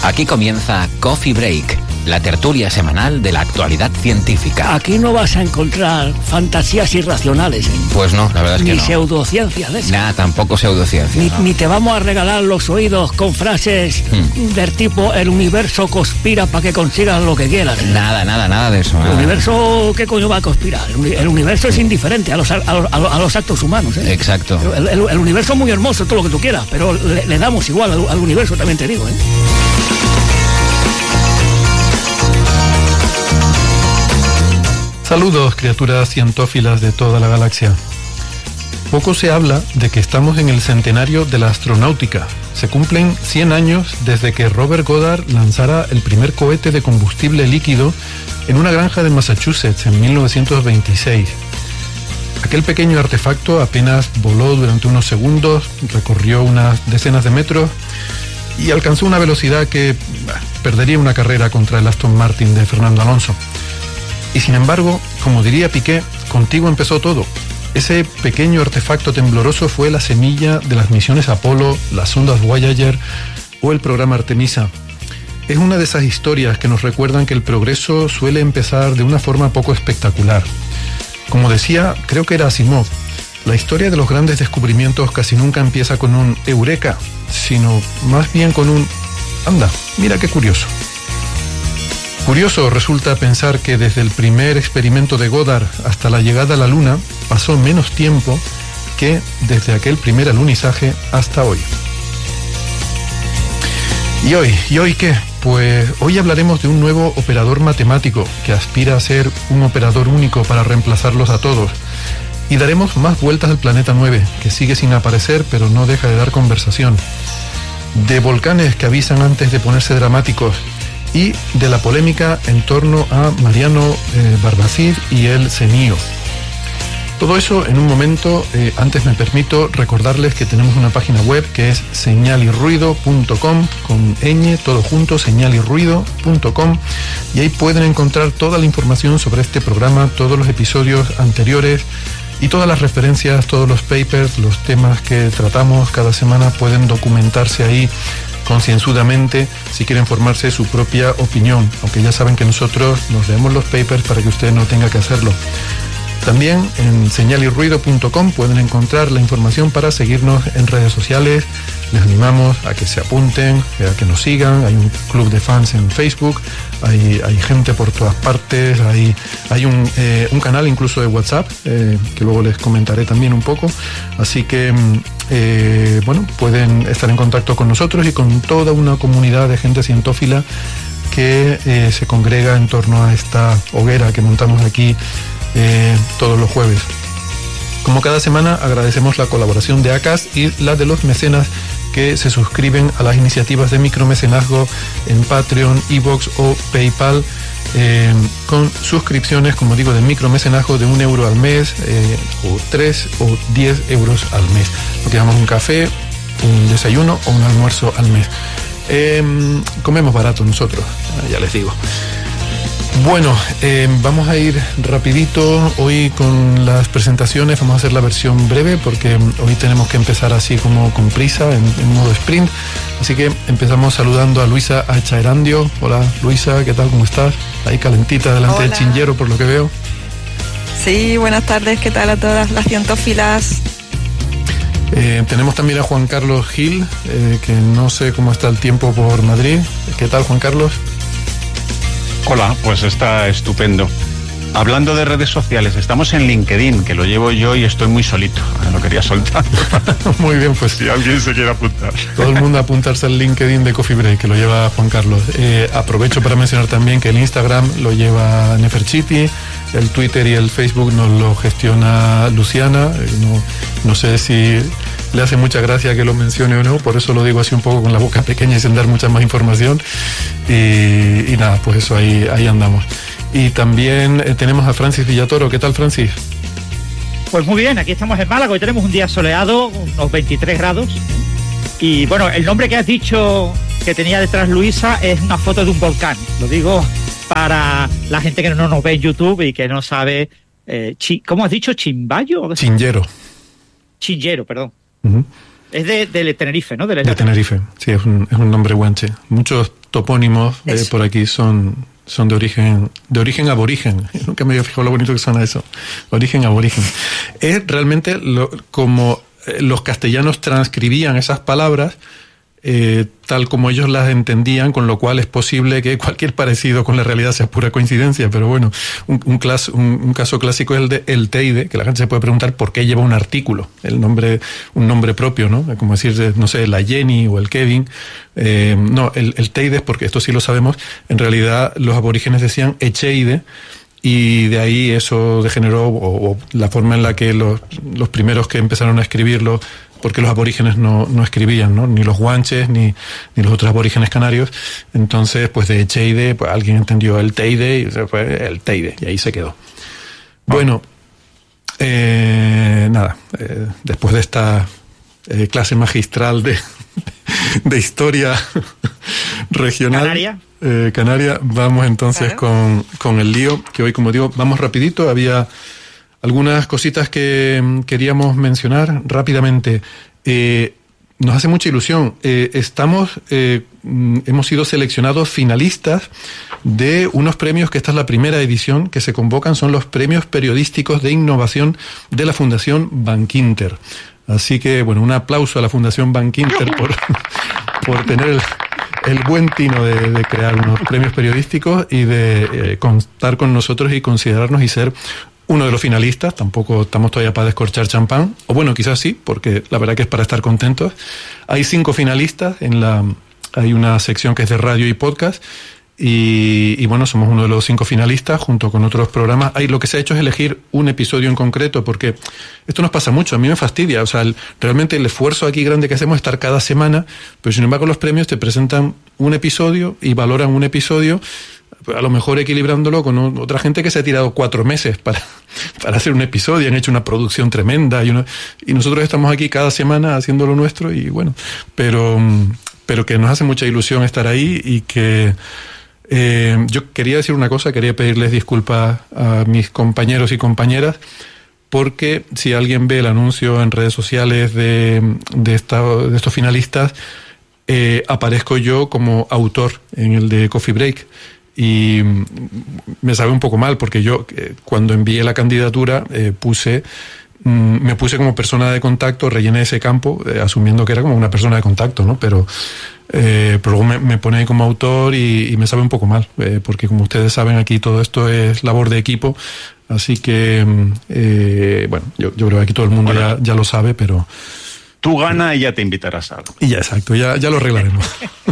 Aquí comienza Coffee Break, la tertulia semanal de la actualidad científica. Aquí no vas a encontrar fantasías irracionales, ¿eh? Pues no, la verdad es que ni no. Pseudociencias de esas. Nada, tampoco pseudociencia. Ni te vamos a regalar los oídos con frases del tipo el universo conspira para que consigas lo que quieras. Nada de eso. El universo, ¿qué coño va a conspirar? El universo es indiferente a los actos humanos, ¿eh? Exacto. El universo es muy hermoso, todo lo que tú quieras, pero le damos igual al universo, también te digo, ¿eh? Saludos, criaturas cientófilas de toda la galaxia. Poco se habla de que estamos en el centenario de la astronáutica. Se cumplen 100 años desde que Robert Goddard lanzara el primer cohete de combustible líquido en una granja de Massachusetts en 1926. Aquel pequeño artefacto apenas voló durante unos segundos, recorrió unas decenas de metros y alcanzó una velocidad que perdería una carrera contra el Aston Martin de Fernando Alonso. Y sin embargo, como diría Piqué, contigo empezó todo. Ese pequeño artefacto tembloroso fue la semilla de las misiones Apolo, las sondas Voyager o el programa Artemisa. Es una de esas historias que nos recuerdan que el progreso suele empezar de una forma poco espectacular. Como decía, creo que era Asimov, la historia de los grandes descubrimientos casi nunca empieza con un eureka, sino más bien con un anda, mira qué curioso. Curioso resulta pensar que desde el primer experimento de Goddard hasta la llegada a la Luna pasó menos tiempo que desde aquel primer alunizaje hasta hoy. ¿Y hoy qué? Pues hoy hablaremos de un nuevo operador matemático que aspira a ser un operador único para reemplazarlos a todos. Y daremos más vueltas al planeta 9, que sigue sin aparecer pero no deja de dar conversación. De volcanes que avisan antes de ponerse dramáticos. Y de la polémica en torno a Mariano Barbacid y el CENIO. Todo eso en un momento. Antes me permito recordarles que tenemos una página web que es señalirruido.com, con ñ, todo junto, señalirruido.com, y ahí pueden encontrar toda la información sobre este programa, todos los episodios anteriores y todas las referencias, todos los papers, los temas que tratamos cada semana pueden documentarse ahí concienzudamente si quieren formarse su propia opinión, aunque ya saben que nosotros nos leemos los papers para que usted no tenga que hacerlo. También en señalirruido.com pueden encontrar la información para seguirnos en redes sociales. Les animamos a que se apunten, a que nos sigan. Hay un club de fans en Facebook, hay gente por todas partes, hay un canal incluso de WhatsApp, que luego les comentaré también un poco. Así que pueden estar en contacto con nosotros y con toda una comunidad de gente cientófila que se congrega en torno a esta hoguera que montamos aquí todos los jueves. Como cada semana agradecemos la colaboración de ACAS y la de los mecenas que se suscriben a las iniciativas de micromecenazgo en Patreon, iVoox o PayPal, con suscripciones, como digo, de micromecenazgo de €1 al mes, o 3 o 10 euros al mes. Lo que llamamos un café, un desayuno o un almuerzo al mes. Comemos barato nosotros, ya les digo. Bueno, vamos a ir rapidito hoy con las presentaciones. Vamos a hacer la versión breve porque hoy tenemos que empezar así como con prisa, en modo sprint. Así que empezamos saludando a Luisa Achaerandio. Hola Luisa, ¿qué tal? ¿Cómo estás? Ahí calentita delante del chinchero por lo que veo. Sí, buenas tardes, ¿qué tal a todas las cientófilas? Tenemos también a Juan Carlos Gil, que no sé cómo está el tiempo por Madrid. ¿Qué tal, Juan Carlos? Hola, pues está estupendo. Hablando de redes sociales, estamos en LinkedIn, que lo llevo yo y estoy muy solito. Lo quería soltar. Muy bien, pues si alguien se quiere apuntar. Todo el mundo a apuntarse al LinkedIn de Coffee Break, que lo lleva Juan Carlos. Aprovecho para mencionar también que el Instagram lo lleva Neferchiti, el Twitter y el Facebook nos lo gestiona Luciana. No sé si le hace mucha gracia que lo mencione o no, por eso lo digo así un poco con la boca pequeña y sin dar mucha más información. Y nada, pues eso, ahí andamos. Y también tenemos a Francis Villatoro. ¿Qué tal, Francis? Pues muy bien, aquí estamos en Málaga, hoy tenemos un día soleado, unos 23 grados. Y bueno, el nombre que has dicho que tenía detrás Luisa es una foto de un volcán. Lo digo para la gente que no nos ve en YouTube y que no sabe... ¿Cómo has dicho? ¿Chimbayo? Chinchero. Chinchero, perdón. Uh-huh. Es de Tenerife, ¿no? De Tenerife, sí, es un nombre guanche. Muchos topónimos por aquí son de origen aborigen. Nunca me había fijado lo bonito que suena eso. Origen aborigen. Es realmente como los castellanos transcribían esas palabras tal como ellos las entendían, con lo cual es posible que cualquier parecido con la realidad sea pura coincidencia, pero bueno, un caso clásico es el de el teide, que la gente se puede preguntar por qué lleva un artículo, un nombre propio, ¿no? Como decir, no sé, la Jenny o el Kevin. No, el teide es porque, esto sí lo sabemos, en realidad los aborígenes decían echeide, y de ahí eso degeneró, o la forma en la que los primeros que empezaron a escribirlo, porque los aborígenes no escribían, ¿no? Ni los guanches, ni los otros aborígenes canarios. Entonces, pues de echeide, pues alguien entendió el teide, y fue el teide, y ahí se quedó. Bueno, después de esta clase magistral de historia regional Canaria, vamos entonces con el lío, que hoy, como digo, vamos rapidito. Había algunas cositas que queríamos mencionar rápidamente. Nos hace mucha ilusión. Hemos sido seleccionados finalistas de unos premios, que esta es la primera edición que se convocan, son los premios periodísticos de innovación de la Fundación Bankinter. Así que, bueno, un aplauso a la Fundación Bankinter por tener el buen tino de crear unos premios periodísticos y de contar con nosotros y considerarnos y ser uno de los finalistas. Tampoco estamos todavía para descorchar champán, o bueno, quizás sí, porque la verdad que es para estar contentos. Hay 5 finalistas, hay una sección que es de radio y podcast, y bueno, somos uno de los 5 finalistas junto con otros programas. Lo que se ha hecho es elegir un episodio en concreto, porque esto nos pasa mucho, a mí me fastidia, o sea, realmente el esfuerzo aquí grande que hacemos es estar cada semana, pero sin embargo los premios te presentan un episodio y valoran un episodio, a lo mejor equilibrándolo con otra gente que se ha tirado 4 meses para hacer un episodio, han hecho una producción tremenda, y nosotros estamos aquí cada semana haciendo lo nuestro, y bueno, pero que nos hace mucha ilusión estar ahí, y que yo quería decir una cosa, quería pedirles disculpas a mis compañeros y compañeras, porque si alguien ve el anuncio en redes sociales de estos finalistas, aparezco yo como autor en el de Coffee Break, y me sabe un poco mal, porque yo cuando envié la candidatura me puse como persona de contacto, rellené ese campo asumiendo que era como una persona de contacto, ¿no? Pero luego me pone ahí como autor, y me sabe un poco mal, porque como ustedes saben, aquí todo esto es labor de equipo, así que bueno, yo creo que aquí todo el mundo ya lo sabe, pero tú gana y ya te invitarás a algo. Y ya, exacto, ya lo arreglaremos.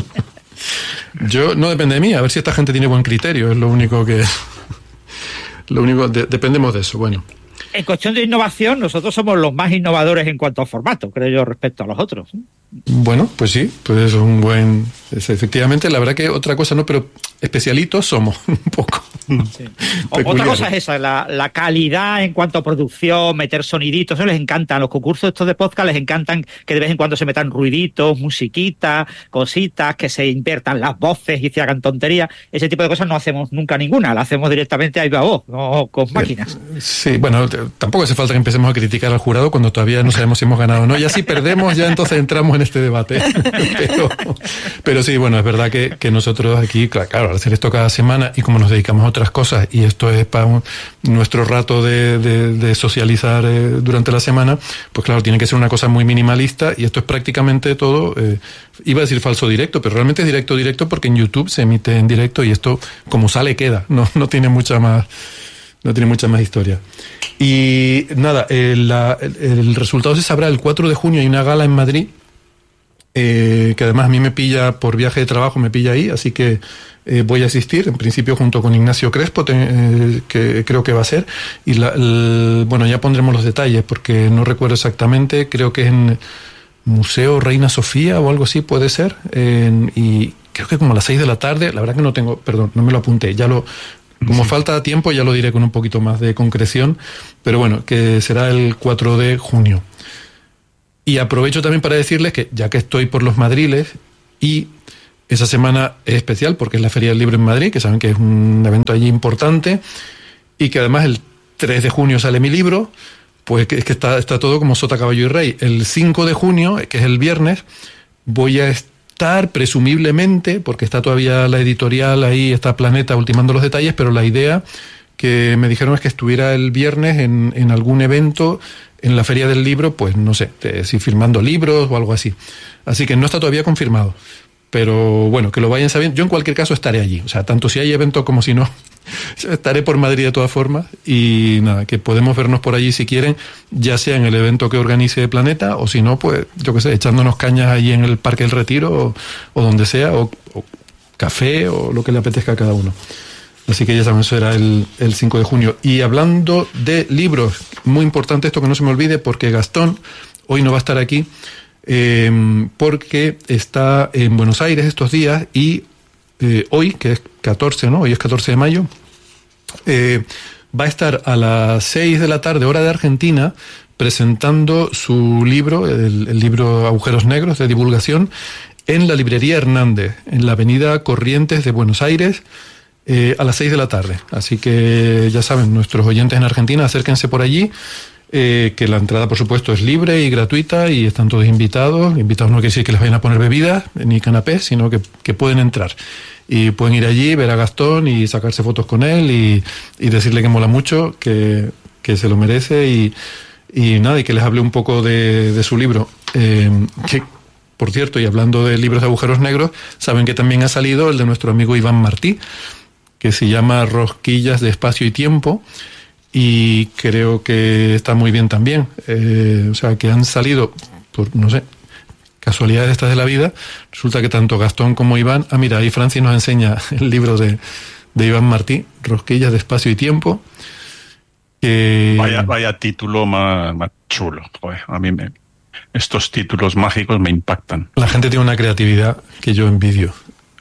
No depende de mí, a ver si esta gente tiene buen criterio, es lo único que dependemos de eso. Bueno, en cuestión de innovación, nosotros somos los más innovadores en cuanto a formato, creo yo, respecto a los otros. Bueno, pues sí, pues es un buen... efectivamente, la verdad que otra cosa no, pero especialitos somos un poco. Sí. Otra cosa es esa, la calidad en cuanto a producción, meter soniditos, eso les encanta. Los concursos estos de podcast les encantan que de vez en cuando se metan ruiditos, musiquitas, cositas, que se inviertan las voces y se hagan tonterías. Ese tipo de cosas no hacemos nunca ninguna, la hacemos directamente a viva voz, no con máquinas. Sí, bueno, tampoco hace falta que empecemos a criticar al jurado cuando todavía no sabemos si hemos ganado o no. Ya si perdemos, ya entonces entramos en este debate. Pero sí, bueno, es verdad que nosotros aquí, claro, al hacer esto cada semana, y como nos dedicamos a otras cosas, y esto es para nuestro rato de socializar durante la semana, pues claro, tiene que ser una cosa muy minimalista, y esto es prácticamente todo, iba a decir falso directo, pero realmente es directo porque en YouTube se emite en directo, y esto como sale queda, no tiene mucha más historia. Y nada, el resultado se sabrá el 4 de junio, hay una gala en Madrid, que además a mí me pilla por viaje de trabajo, me pilla ahí, así que voy a asistir, en principio junto con Ignacio Crespo, que creo que va a ser, y bueno, ya pondremos los detalles, porque no recuerdo exactamente, creo que es en Museo Reina Sofía o algo así puede ser, y creo que como a las 6 de la tarde, la verdad que no me lo apunté, como falta tiempo ya lo diré con un poquito más de concreción, pero bueno, que será el 4 de junio. Y aprovecho también para decirles que, ya que estoy por los Madriles, y esa semana es especial porque es la Feria del Libro en Madrid, que saben que es un evento allí importante, y que además el 3 de junio sale mi libro, pues es que está todo como sota, caballo y rey. El 5 de junio, que es el viernes, voy a estar presumiblemente, porque está todavía la editorial ahí, está Planeta ultimando los detalles, pero la idea que me dijeron es que estuviera el viernes en algún evento en la Feria del Libro, pues no sé, si firmando libros o algo así. Así que no está todavía confirmado. Pero bueno, que lo vayan sabiendo. Yo en cualquier caso estaré allí. O sea, tanto si hay evento como si no, estaré por Madrid de todas formas. Y nada, que podemos vernos por allí si quieren, ya sea en el evento que organice Planeta, o si no, pues yo qué sé, echándonos cañas allí en el Parque del Retiro o donde sea, o café o lo que le apetezca a cada uno. Así que ya saben, eso era el 5 de junio. Y hablando de libros, muy importante esto que no se me olvide, porque Gastón hoy no va a estar aquí, porque está en Buenos Aires estos días y hoy, que es 14, ¿no? Hoy es 14 de mayo, va a estar a las 6 de la tarde, hora de Argentina, presentando su libro, el libro Agujeros Negros, de divulgación, en la librería Hernández, en la avenida Corrientes de Buenos Aires, a las 6 de la tarde. Así que ya saben, nuestros oyentes en Argentina, acérquense por allí, que la entrada, por supuesto, es libre y gratuita y están todos invitados. Invitados no quiere decir que les vayan a poner bebidas ni canapés, sino que pueden entrar. Y pueden ir allí, ver a Gastón y sacarse fotos con él y decirle que mola mucho, que se lo merece y nada, y que les hable un poco de su libro. Que, por cierto, y hablando de libros de agujeros negros, saben que también ha salido el de nuestro amigo Iván Martí, que se llama Rosquillas de Espacio y Tiempo, y creo que está muy bien también. O sea, que han salido, por no sé, casualidades estas de la vida, resulta que tanto Gastón como Iván... Ah, mira, ahí Francis nos enseña el libro de Iván Martí, Rosquillas de Espacio y Tiempo. Vaya título más chulo. Joder, a mí estos títulos mágicos me impactan. La gente tiene una creatividad que yo envidio.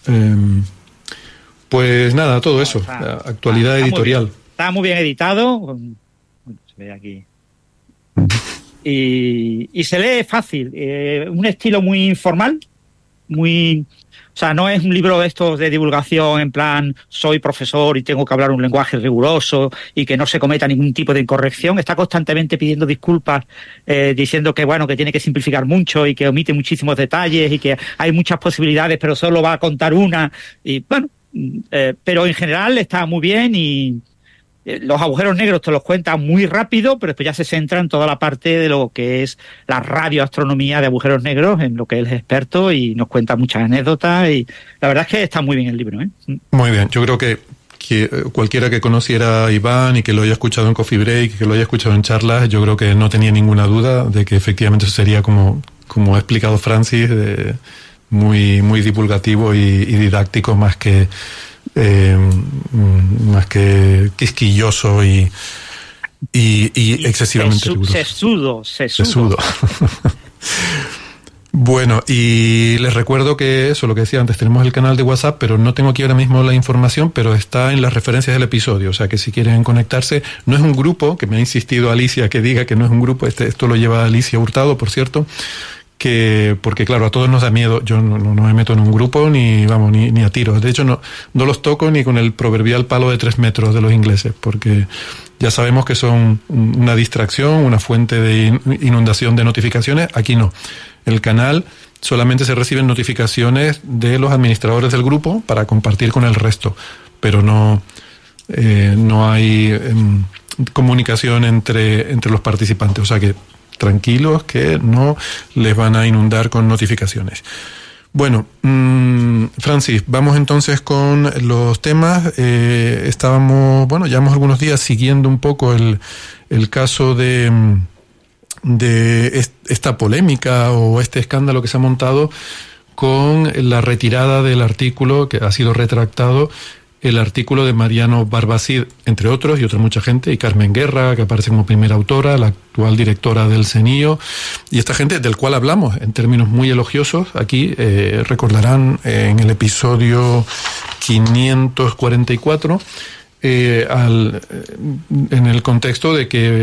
Pues nada, todo eso, actualidad editorial. Está muy bien editado, bueno, se ve aquí. Y se lee fácil, un estilo muy informal, muy... O sea, no es un libro de estos de divulgación en plan soy profesor y tengo que hablar un lenguaje riguroso y que no se cometa ningún tipo de incorrección. Está constantemente pidiendo disculpas, diciendo que bueno, que tiene que simplificar mucho y que omite muchísimos detalles y que hay muchas posibilidades, pero solo va a contar una. Y bueno, pero en general está muy bien y los agujeros negros te los cuentan muy rápido, pero después ya se centra en toda la parte de lo que es la radioastronomía de agujeros negros, en lo que él es experto y nos cuenta muchas anécdotas y la verdad es que está muy bien el libro, ¿eh? Muy bien, yo creo que cualquiera que conociera a Iván y que lo haya escuchado en Coffee Break, que lo haya escuchado en charlas, yo creo que no tenía ninguna duda de que efectivamente eso sería como ha explicado Francis, muy, muy divulgativo y didáctico más que quisquilloso y excesivamente riguroso. Sesudo. Bueno, y les recuerdo que eso, lo que decía antes, tenemos el canal de WhatsApp, pero no tengo aquí ahora mismo la información, pero está en las referencias del episodio, o sea que si quieren conectarse, no es un grupo, que me ha insistido Alicia que diga que no es un grupo, esto lo lleva Alicia Hurtado, por cierto, porque claro, a todos nos da miedo. Yo no me meto en un grupo ni a tiros. De hecho, no los toco ni con el proverbial palo de 3 metros de los ingleses, porque ya sabemos que son una distracción, una fuente de inundación de notificaciones. Aquí no. El canal solamente se reciben notificaciones de los administradores del grupo para compartir con el resto, pero no hay comunicación entre los participantes. O sea que tranquilos, que no les van a inundar con notificaciones. Bueno, Francis, vamos entonces con los temas. Llevamos algunos días siguiendo un poco el caso de esta polémica o este escándalo que se ha montado con la retirada del artículo que ha sido retractado, el artículo de Mariano Barbacid, entre otros, y otra mucha gente, y Carmen Guerra, que aparece como primera autora, la actual directora del CENIO, y esta gente del cual hablamos en términos muy elogiosos. Aquí recordarán en el episodio 544, en el contexto de que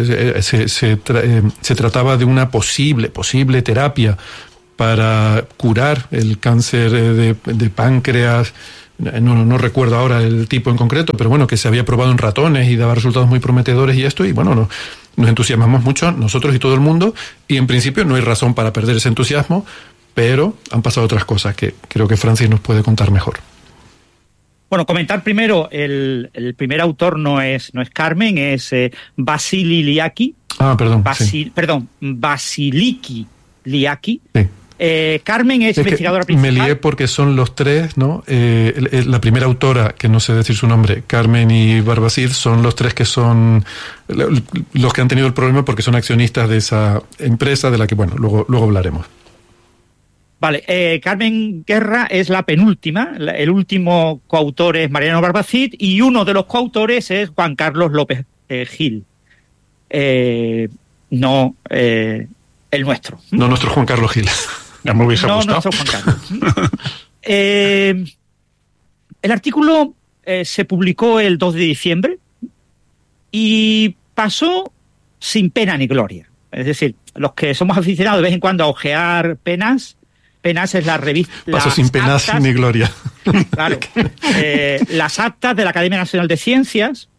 se trataba de una posible terapia para curar el cáncer de páncreas. No recuerdo ahora el tipo en concreto, pero bueno, que se había probado en ratones y daba resultados muy prometedores y esto, y bueno, nos entusiasmamos mucho, nosotros y todo el mundo, y en principio no hay razón para perder ese entusiasmo, pero han pasado otras cosas que creo que Francis nos puede contar mejor. Bueno, comentar primero, el primer autor no es Carmen, es Vasili Liaki. Perdón. Vasiliki Liaki. Sí. Carmen es investigadora principal. Me lié porque son los tres, ¿no? La primera autora, que no sé decir su nombre, Carmen y Barbacid, son los tres que son los que han tenido el problema porque son accionistas de esa empresa de la que, bueno, luego hablaremos. Vale, Carmen Guerra es la penúltima, el último coautor es Mariano Barbacid y uno de los coautores es Juan Carlos López Gil. No el nuestro. No nuestro Juan Carlos Gil. Ya me hubiese gustado. No nuestro Juan Carlos. El artículo se publicó el 2 de diciembre y pasó sin pena ni gloria. Es decir, los que somos aficionados de vez en cuando a ojear Penas es la revista... Pasó sin penas ni gloria. Claro. Las actas de la Academia Nacional de Ciencias,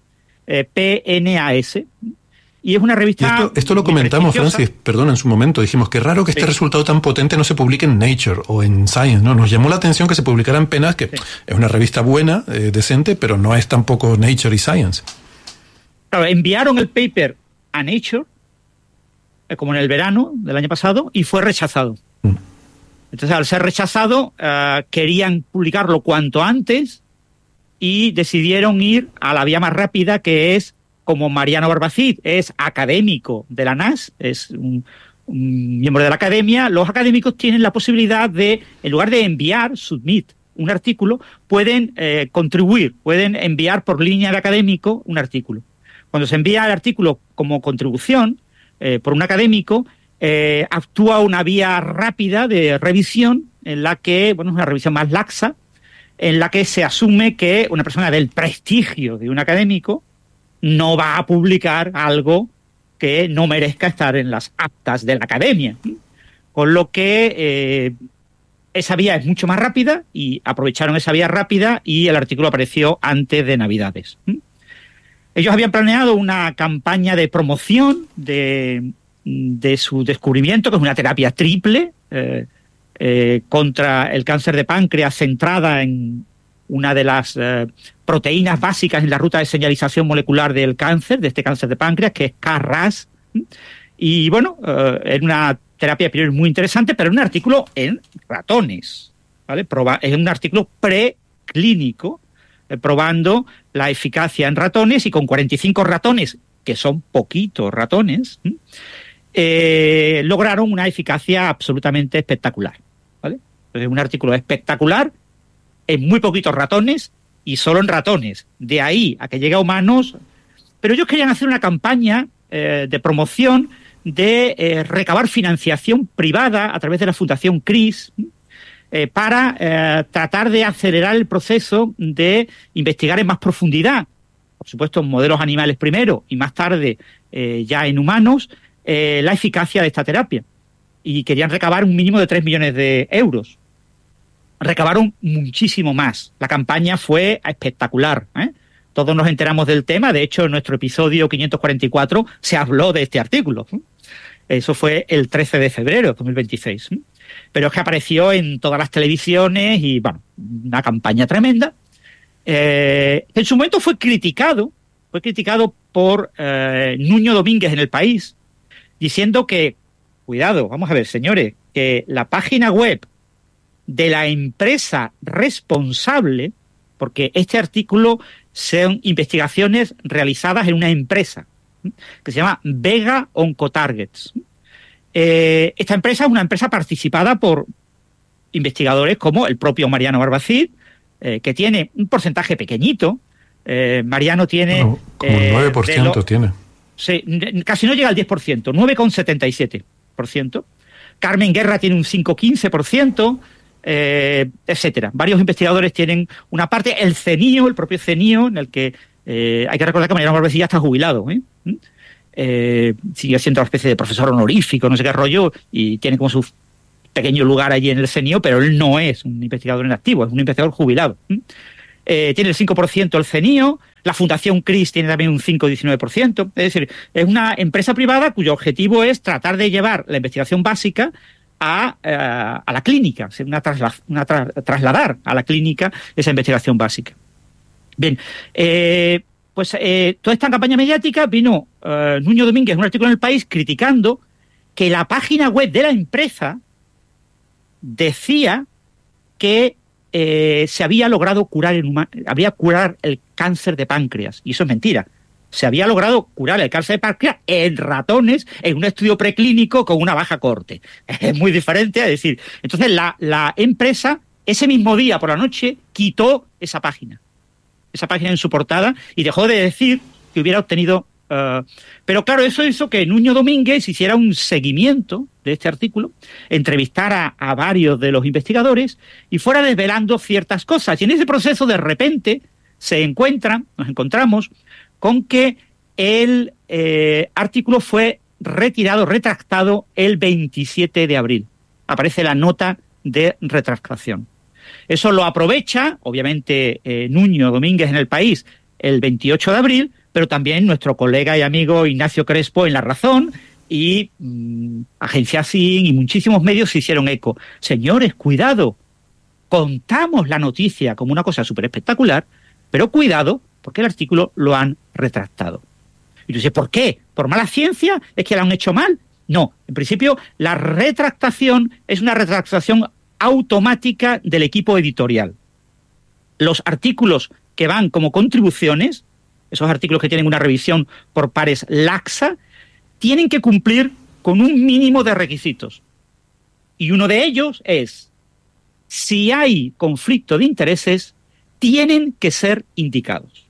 PNAS, y es una revista... Esto lo comentamos, Francis, perdón, en su momento. Dijimos que raro que este resultado tan potente no se publique en Nature o en Science, ¿no? Nos llamó la atención que se publicara en PNAS, que es una revista buena, decente, pero no es tampoco Nature y Science. Claro, enviaron el paper a Nature, como en el verano del año pasado, y fue rechazado. Entonces, al ser rechazado, querían publicarlo cuanto antes y decidieron ir a la vía más rápida, que es, como Mariano Barbacid es académico de la NAS, es un miembro de la academia, los académicos tienen la posibilidad de, en lugar de enviar, submit, un artículo, pueden contribuir, pueden enviar por línea de académico un artículo. Cuando se envía el artículo como contribución por un académico, actúa una vía rápida de revisión en la que, bueno, es una revisión más laxa, en la que se asume que una persona del prestigio de un académico no va a publicar algo que no merezca estar en las actas de la academia. Con lo que esa vía es mucho más rápida y aprovecharon esa vía rápida y el artículo apareció antes de Navidades. Ellos habían planeado una campaña de promoción de su descubrimiento, que es una terapia triple contra el cáncer de páncreas, centrada en una de las proteínas básicas en la ruta de señalización molecular del cáncer, de este cáncer de páncreas, que es KRAS. Y bueno, es una terapia priori muy interesante, pero es un artículo en ratones, ¿vale? Es un artículo preclínico, probando la eficacia en ratones, y con 45 ratones, que son poquitos ratones, lograron una eficacia absolutamente espectacular, ¿vale? Entonces, un artículo espectacular en muy poquitos ratones y solo en ratones. De ahí a que llegue a humanos. Pero ellos querían hacer una campaña de promoción de recabar financiación privada a través de la Fundación CRIS para tratar de acelerar el proceso de investigar en más profundidad, por supuesto en modelos animales primero y más tarde ya en humanos, la eficacia de esta terapia. Y querían recabar un mínimo de 3 millones de euros. Recabaron muchísimo más. La campaña fue espectacular, Todos nos enteramos del tema. De hecho, en nuestro episodio 544 se habló de este artículo. Eso fue el 13 de febrero de 2026. Pero es que apareció en todas las televisiones y, bueno, una campaña tremenda. En su momento fue criticado por Nuño Domínguez en El País, diciendo que, cuidado, vamos a ver, señores, que la página web de la empresa responsable, porque este artículo son investigaciones realizadas en una empresa que se llama Vega Oncotargets. Esta empresa es una empresa participada por investigadores como el propio Mariano Barbacid, que tiene un porcentaje pequeñito. Mariano tiene... Bueno, como el 9% tiene. Sí, casi no llega al 10%, 9,77%. Carmen Guerra tiene un 5,15%, etcétera. Varios investigadores tienen una parte. El CENIO, el propio CENIO, en el que hay que recordar que Mariano Barbacid ya está jubilado, sigue siendo una especie de profesor honorífico, no sé qué rollo, y tiene como su pequeño lugar allí en el CENIO, pero él no es un investigador en activo, es un investigador jubilado. Tiene el 5% el CENIO, La Fundación CRIS tiene también un 5,19%. Es decir, es una empresa privada cuyo objetivo es tratar de llevar la investigación básica a la clínica, trasladar a la clínica esa investigación básica. Bien, toda esta campaña mediática vino Nuño Domínguez en un artículo en El País criticando que la página web de la empresa decía que se había logrado curar el cáncer de páncreas, y eso es mentira. Se había logrado curar el cáncer de páncreas en ratones en un estudio preclínico con una baja cohorte. Es muy diferente, es decir, entonces la empresa ese mismo día por la noche quitó esa página en su portada y dejó de decir que hubiera obtenido... pero claro, eso hizo que Nuño Domínguez hiciera un seguimiento de este artículo, entrevistara a varios de los investigadores y fuera desvelando ciertas cosas. Y en ese proceso, de repente, nos encontramos con que el artículo fue retractado el 27 de abril. Aparece la nota de retractación. Eso lo aprovecha, obviamente, Nuño Domínguez en El País el 28 de abril, pero también nuestro colega y amigo Ignacio Crespo en La Razón y Agencia SIN y muchísimos medios se hicieron eco. Señores, cuidado, contamos la noticia como una cosa súper espectacular, pero cuidado, porque el artículo lo han retractado. Y tú dices, ¿por qué? ¿Por mala ciencia? ¿Es que lo han hecho mal? No, en principio la retractación es una retractación automática del equipo editorial. Los artículos que van como contribuciones, esos artículos que tienen una revisión por pares laxa, tienen que cumplir con un mínimo de requisitos. Y uno de ellos es, si hay conflicto de intereses, tienen que ser indicados.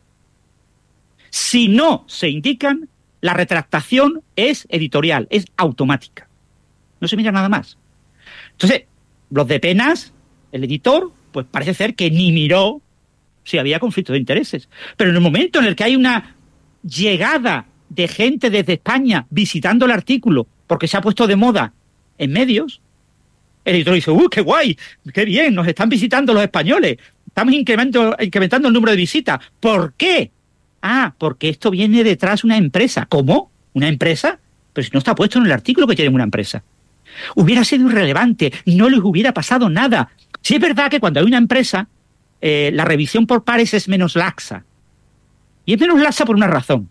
Si no se indican, la retractación es editorial, es automática. No se mira nada más. Entonces, los de Penas, el editor, pues parece ser que ni miró si había conflicto de intereses. Pero en el momento en el que hay una llegada de gente desde España visitando el artículo porque se ha puesto de moda en medios, el editor dice, qué guay, qué bien, nos están visitando los españoles, estamos incrementando el número de visitas. ¿Por qué? Porque esto viene detrás de una empresa. ¿Cómo? ¿Una empresa? Pero si no está puesto en el artículo que tiene una empresa. Hubiera sido irrelevante, no les hubiera pasado nada. Sí es verdad que cuando hay una empresa, la revisión por pares es menos laxa. Y es menos laxa por una razón.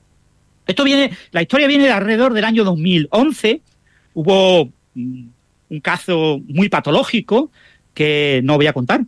La historia viene de alrededor del año 2011. Hubo un caso muy patológico que no voy a contar.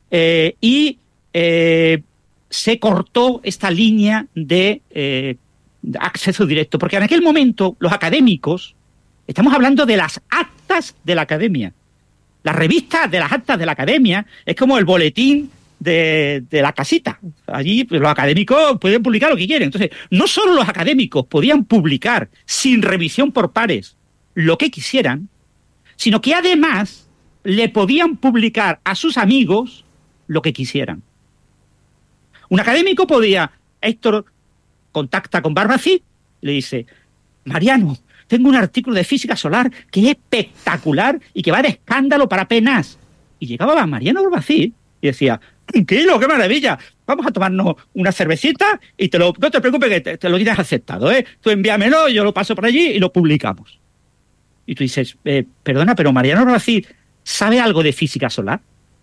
Se cortó esta línea de acceso directo. Porque en aquel momento los académicos, estamos hablando de las actas de la academia. La revista de las actas de la academia es como el boletín de la casita. Allí pues, los académicos pueden publicar lo que quieren. Entonces, no solo los académicos podían publicar sin revisión por pares lo que quisieran, sino que además le podían publicar a sus amigos lo que quisieran. Un académico podía, Héctor contacta con Barbacid, le dice, Mariano, tengo un artículo de física solar que es espectacular y que va de escándalo para Penas. Y llegaba Mariano Barbacid y decía, tranquilo, qué maravilla, vamos a tomarnos una cervecita y no te preocupes que te lo tienes aceptado, ¿eh? Tú envíamelo, yo lo paso por allí y lo publicamos. Y tú dices, perdona, pero Mariano Barbacid ¿sabe algo de física solar?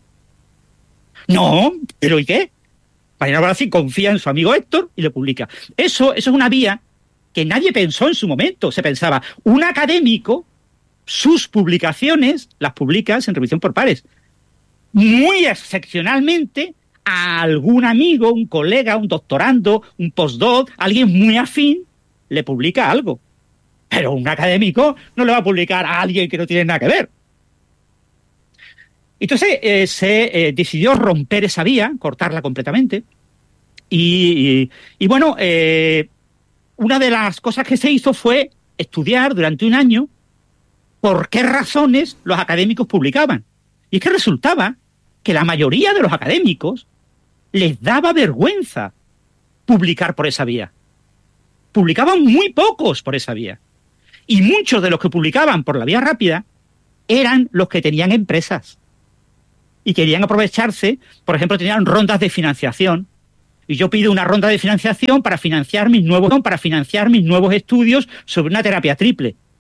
No, ¿pero y qué? Mariano Barbacid confía en su amigo Héctor y lo publica. Eso es una vía que nadie pensó en su momento. Se pensaba, un académico, sus publicaciones las publicas en revisión por pares. Muy excepcionalmente, a algún amigo, un colega, un doctorando, un postdoc, alguien muy afín, le publica algo. Pero un académico no le va a publicar a alguien que no tiene nada que ver. Entonces se decidió romper esa vía, cortarla completamente. Y bueno, una de las cosas que se hizo fue estudiar durante un año por qué razones los académicos publicaban. Y es que resultaba que la mayoría de los académicos les daba vergüenza publicar por esa vía. Publicaban muy pocos por esa vía. Y muchos de los que publicaban por la vía rápida eran los que tenían empresas. Y querían aprovecharse, por ejemplo, tenían rondas de financiación y yo pido una ronda de financiación para financiar mis nuevos estudios sobre una terapia triple.